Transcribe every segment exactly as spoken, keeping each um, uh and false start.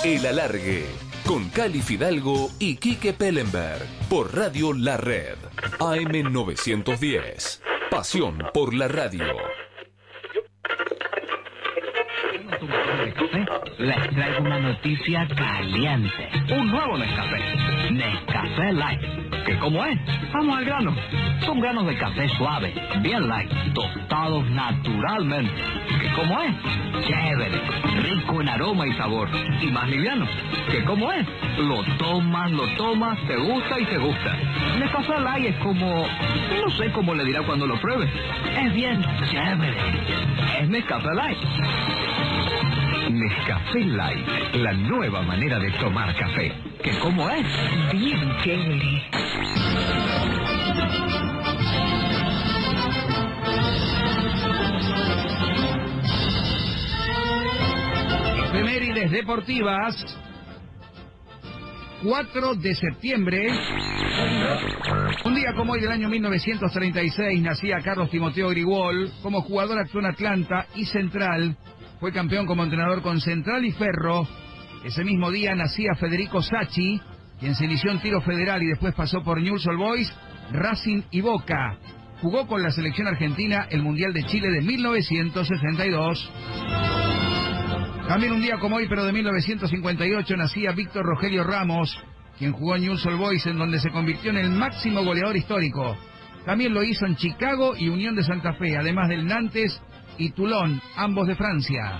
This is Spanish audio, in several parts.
El Alargue, con Cali Fidalgo y Quique Pellenberg, por Radio La Red, A M novecientos diez. Pasión por la radio. Les traigo una noticia caliente. Un nuevo Nescafé. Nescafé Light. ¿Qué cómo es? Vamos al grano. Son granos de café suave, bien light, tostados naturalmente. ¿Qué cómo es? Chévere, rico en aroma y sabor. Y más liviano. ¿Qué cómo es? Lo tomas, lo tomas, te gusta y te gusta. Nescafé Light es como... no sé cómo le dirá cuando lo pruebes. Es bien chévere. Es Nescafé Light. Nescafé Light, la nueva manera de tomar café. ¿Qué cómo es? Bien chévere. Efemérides deportivas. cuatro de septiembre. Un día como hoy del año mil novecientos treinta y seis nacía Carlos Timoteo Grigol. Como jugador actuó en Atlanta y Central. Fue campeón como entrenador con Central y Ferro. Ese mismo día nacía Federico Sacchi, quien se inició en tiro federal y después pasó por Newell's Old Boys, Racing y Boca. Jugó con la selección argentina el Mundial de Chile de mil novecientos sesenta y dos. También un día como hoy, pero de mil novecientos cincuenta y ocho, nacía Víctor Rogelio Ramos, quien jugó en Newell's Old Boys, en donde se convirtió en el máximo goleador histórico. También lo hizo en Chicago y Unión de Santa Fe, además del Nantes y Toulon, ambos de Francia.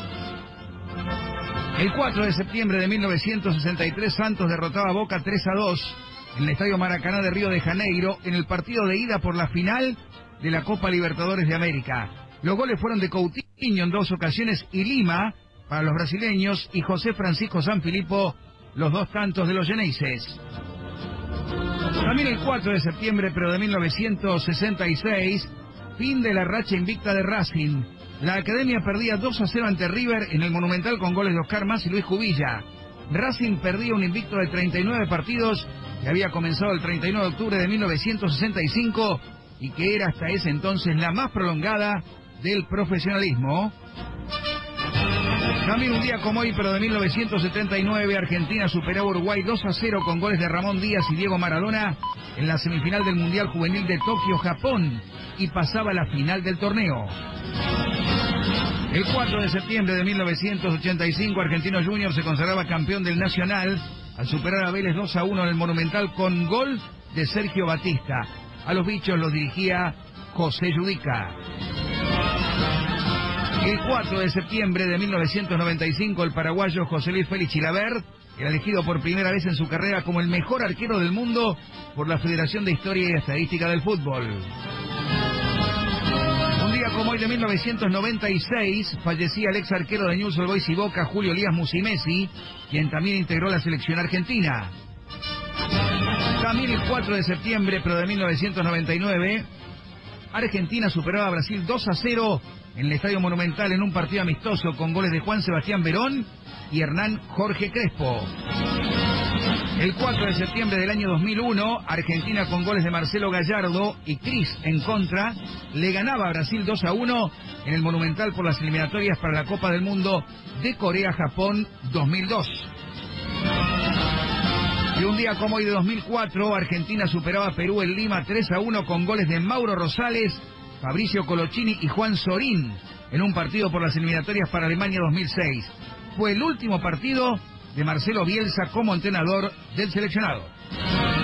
El cuatro de septiembre de mil novecientos sesenta y tres, Santos derrotaba a Boca tres a dos en el Estadio Maracaná de Río de Janeiro en el partido de ida por la final de la Copa Libertadores de América. Los goles fueron de Coutinho en dos ocasiones y Lima para los brasileños y José Francisco Sanfilippo los dos tantos de los Geneises. También el cuatro de septiembre, pero de mil novecientos sesenta y seis, fin de la racha invicta de Racing. La Academia perdía dos a cero ante River en el Monumental con goles de Oscar Mas y Luis Jubilla. Racing perdía un invicto de treinta y nueve partidos que había comenzado el treinta y nueve de octubre de mil novecientos sesenta y cinco y que era hasta ese entonces la más prolongada del profesionalismo. También un día como hoy, pero de mil novecientos setenta y nueve, Argentina superaba a Uruguay dos a cero con goles de Ramón Díaz y Diego Maradona en la semifinal del Mundial Juvenil de Tokio, Japón, y pasaba a la final del torneo. El cuatro de septiembre de mil novecientos ochenta y cinco, Argentino Junior se consagraba campeón del Nacional al superar a Vélez dos a uno en el Monumental con gol de Sergio Batista. A los bichos los dirigía José Yudica. El cuatro de septiembre de mil novecientos noventa y cinco, el paraguayo José Luis Félix Chilavert era elegido por primera vez en su carrera como el mejor arquero del mundo por la Federación de Historia y Estadística del Fútbol. Un día como hoy de mil novecientos noventa y seis, fallecía el ex arquero de Newell's Old Boys y Boca, Julio Elías Musimesi, quien también integró la selección argentina. También el cuatro de septiembre, pero de mil novecientos noventa y nueve, Argentina superaba a Brasil dos a cero en el Estadio Monumental en un partido amistoso con goles de Juan Sebastián Verón y Hernán Jorge Crespo. El cuatro de septiembre del año dos mil uno, Argentina con goles de Marcelo Gallardo y Cris en contra, le ganaba a Brasil dos a uno en el Monumental por las eliminatorias para la Copa del Mundo de Corea-Japón dos mil dos. Y un día como hoy de dos mil cuatro, Argentina superaba a Perú en Lima tres a uno con goles de Mauro Rosales, Fabricio Colochini y Juan Sorín en un partido por las eliminatorias para Alemania dos mil seis. Fue el último partido de Marcelo Bielsa como entrenador del seleccionado.